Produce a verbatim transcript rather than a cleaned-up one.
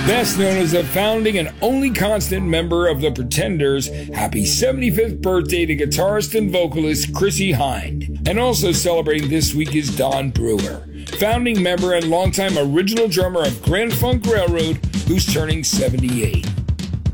Best known as the founding and only constant member of the Pretenders, happy seventy-fifth birthday to guitarist and vocalist Chrissie Hynde. And also celebrating this week is Don Brewer, founding member and longtime original drummer of Grand Funk Railroad, who's turning seventy-eight.